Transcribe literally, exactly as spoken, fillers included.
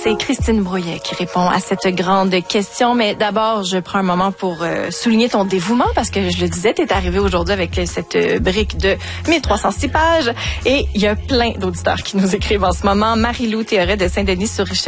c'est Christine Brouillet qui répond à cette grande question. Mais d'abord, je prends un moment pour euh, souligner ton dévouement parce que je le disais, tu es arrivé aujourd'hui avec cette euh, brique de mille trois cent six pages et il y a plein d'auditeurs qui nous écrivent en ce moment. Marie-Lou Théoret de Saint-Denis-sur-Richelieu